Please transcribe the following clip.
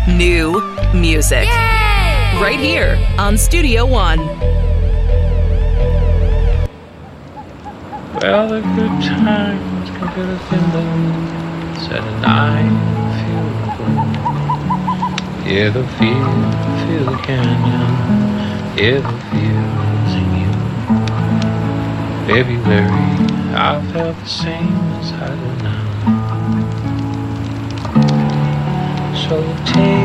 new music. Yay! Right here on Studio One. Well, the good times can feel the thin said and I feel the gloom. Yeah, the feel the canyon. Yeah, the feel's in you. February, I felt the same as I do now. So take